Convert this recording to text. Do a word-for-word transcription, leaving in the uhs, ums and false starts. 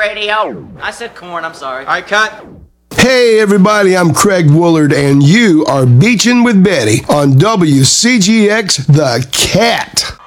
radio. I said corn, I'm sorry. All right, cut. Hey everybody, I'm Craig Woolard and you are Beachin' with Betty on W C G X The Cat.